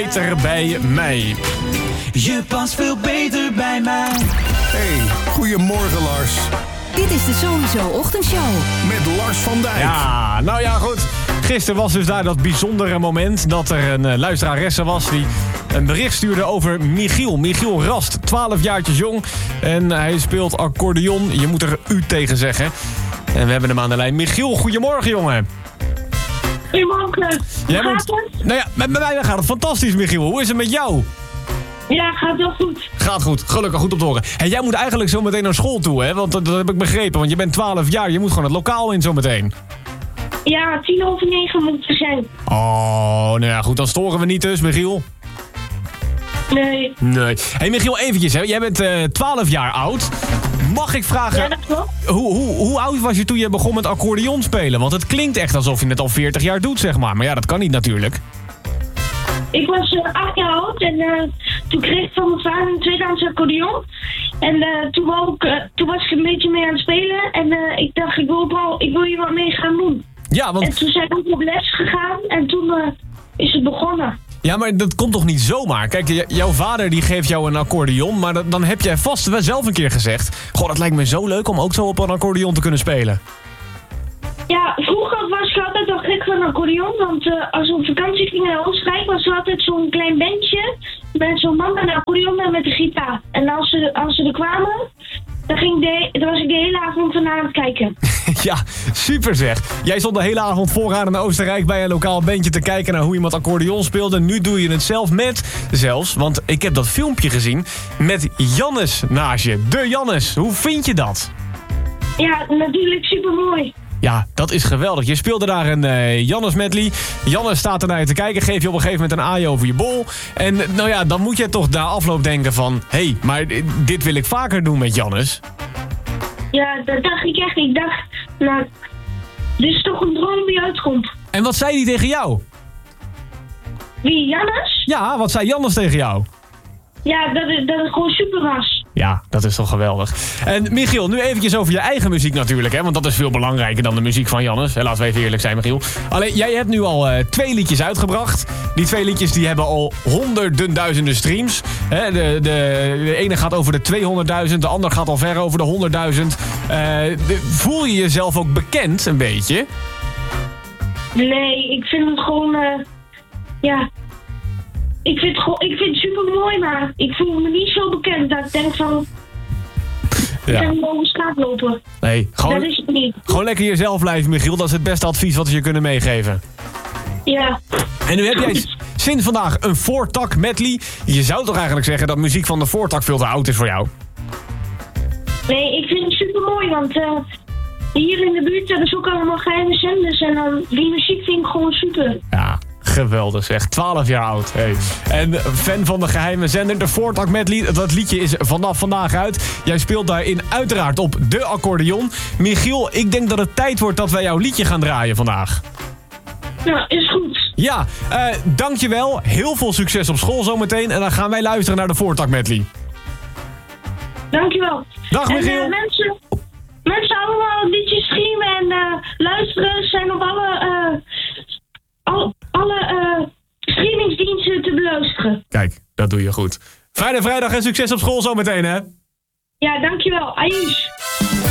beter bij mij. Je past veel beter bij mij. Hey, goedemorgen Lars. Dit is de Sowieso Ochtendshow. Met Lars van Dijk. Ja, nou ja, goed. Gisteren was dus daar dat bijzondere moment dat er een luisteraresse was die een bericht stuurde over Michiel. Michiel Rast, 12 jaartjes jong. En hij speelt accordeon. Je moet er u tegen zeggen. En we hebben hem aan de lijn. Michiel, goedemorgen, jongen. Goedemorgen. Jij moet... Nou ja, met mij gaat het fantastisch, Michiel. Hoe is het met jou? Ja, gaat wel goed. Gaat goed, gelukkig, goed om te horen. En jij moet eigenlijk zo meteen naar school toe, hè? Want dat heb ik begrepen, want je bent 12 jaar. Je moet gewoon het lokaal in zo meteen. Ja, 9:10 moet het zijn. Oh, nou ja, goed, dan storen we niet dus, Michiel. Nee. Nee. Hey Michiel, eventjes, hè. Jij bent 12 jaar oud. Mag ik vragen, Ja, dat klopt. hoe oud was je toen je begon met accordeon spelen? Want het klinkt echt alsof je het al 40 jaar doet, zeg maar. Maar ja, dat kan niet natuurlijk. Ik was 8 jaar oud en toen kreeg ik van mijn vader een tweedehands accordeon. En toen was ik een beetje mee aan het spelen. En ik dacht, ik wil hier wat mee gaan doen. Ja, En want... toen zijn we ook op les gegaan en toen is het begonnen. Ja, maar dat komt toch niet zomaar? Kijk, jouw vader die geeft jou een accordeon, maar dan heb jij vast wel zelf een keer gezegd... Goh, dat lijkt me zo leuk om ook zo op een accordeon te kunnen spelen. Ja, vroeger was ik altijd al gek van een accordeon. Want als we op vakantie gingen naar Oostenrijk was er altijd zo'n klein bandje met zo'n man met een accordeon en met een gitaar. En als ze er kwamen, dan was ik de hele avond van aan het kijken. Ja, super zeg. Jij stond de hele avond vooraan in Oostenrijk bij een lokaal bandje te kijken naar hoe iemand accordeon speelde. Nu doe je het zelfs, want ik heb dat filmpje gezien met Jannes naast je. De Jannes, hoe vind je dat? Ja, natuurlijk super mooi. Ja, dat is geweldig. Je speelde daar een Jannes medley. Jannes staat er naar je te kijken, geef je op een gegeven moment een aai over je bol. En nou ja, dan moet je toch na afloop denken van... Hé, maar dit wil ik vaker doen met Jannes. Ja, dat dacht ik echt. Ik dacht, nou, dit is toch een droom die uitkomt. En wat zei hij tegen jou? Wie, Jannes? Ja, wat zei Jannes tegen jou? Ja, dat het gewoon super was. Ja, dat is toch geweldig. En Michiel, nu eventjes over je eigen muziek natuurlijk, hè? Want dat is veel belangrijker dan de muziek van Jannes. Laten we even eerlijk zijn, Michiel. Alleen, jij hebt nu al 2 liedjes uitgebracht. Die 2 liedjes die hebben al honderden duizenden streams. Hè? De ene gaat over de 200.000, de ander gaat al ver over de 100.000. Voel je jezelf ook bekend, een beetje? Nee, ik vind het gewoon, ja... Ik vind het super mooi, maar ik voel me niet zo bekend dat ik denk van... Ik kan gewoon over straat lopen. Nee, Dat is het niet. gewoon lekker jezelf blijven, Michiel. Dat is het beste advies wat we je kunnen meegeven. Ja. En nu heb jij sinds vandaag een voortak medley. Je zou toch eigenlijk zeggen dat muziek van de voortak veel te oud is voor jou? Nee, ik vind het super mooi, want hier in de buurt hebben ze ook allemaal geheime zenders. En die muziek vind ik gewoon super. Ja, geweldig zeg. 12 jaar oud. Hey. En fan van de geheime zender, de voortak medley. Dat liedje is vanaf vandaag uit. Jij speelt daarin uiteraard op de accordeon. Michiel, ik denk dat het tijd wordt dat wij jouw liedje gaan draaien vandaag. Nou, is goed. Ja, dankjewel. Heel veel succes op school zometeen. En dan gaan wij luisteren naar de voortak medley. Dankjewel. Dag Michiel. En mensen allemaal liedjes streamen en luisteren zijn op alle streamingsdiensten te beluisteren. Kijk, dat doe je goed. Fijne vrijdag en succes op school zometeen, hè? Ja, dankjewel. Ais.